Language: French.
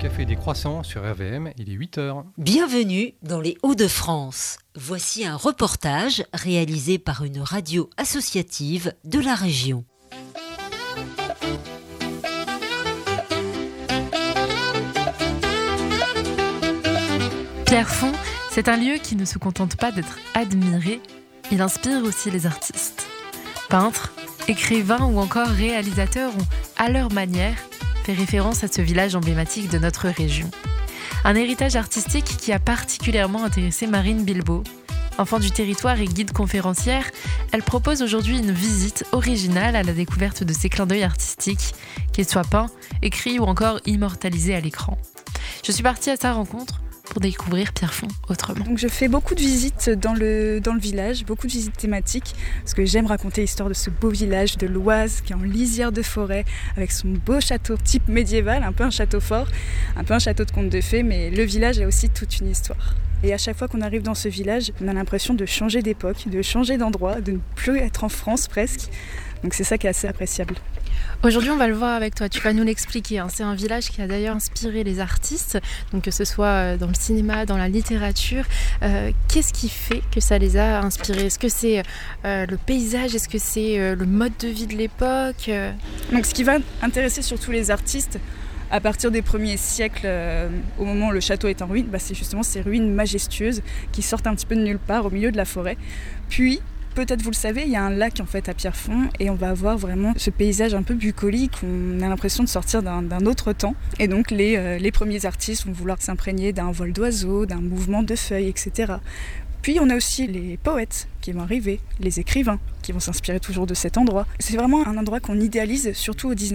Café des Croissants sur RVM, il est 8h. Bienvenue dans les Hauts-de-France. Voici un reportage réalisé par une radio associative de la région. Pierrefonds, c'est un lieu qui ne se contente pas d'être admiré, il inspire aussi les artistes. Peintres, écrivains ou encore réalisateurs ont, à leur manière, fait référence à ce village emblématique de notre région. Un héritage artistique qui a particulièrement intéressé Marine Bilbao. Enfant du territoire et guide conférencière, elle propose aujourd'hui une visite originale à la découverte de ces clins d'œil artistiques, qu'ils soient peints, écrits ou encore immortalisés à l'écran. Je suis partie à sa rencontre pour découvrir Pierrefonds autrement. Donc je fais beaucoup de visites dans le village, beaucoup de visites thématiques, parce que j'aime raconter l'histoire de ce beau village de l'Oise qui est en lisière de forêt, avec son beau château type médiéval, un peu un château fort, un peu un château de conte de fées, mais le village a aussi toute une histoire. Et à chaque fois qu'on arrive dans ce village, on a l'impression de changer d'époque, de changer d'endroit, de ne plus être en France presque. Donc c'est ça qui est assez appréciable. Aujourd'hui, on va le voir avec toi, tu vas nous l'expliquer. C'est un village qui a d'ailleurs inspiré les artistes, donc que ce soit dans le cinéma, dans la littérature. Qu'est-ce qui fait que ça les a inspirés ? Est-ce que c'est le paysage ? Est-ce que c'est le mode de vie de l'époque ? Donc ce qui va intéresser surtout les artistes, à partir des premiers siècles, au moment où le château est en ruine, c'est justement ces ruines majestueuses qui sortent un petit peu de nulle part au milieu de la forêt. Puis, peut-être vous le savez, il y a un lac en fait à Pierrefonds et on va avoir vraiment ce paysage un peu bucolique, on a l'impression de sortir d'un autre temps. Et donc les premiers artistes vont vouloir s'imprégner d'un vol d'oiseaux, d'un mouvement de feuilles, etc. Puis on a aussi les poètes qui vont arriver, les écrivains qui vont s'inspirer toujours de cet endroit. C'est vraiment un endroit qu'on idéalise, surtout au 19e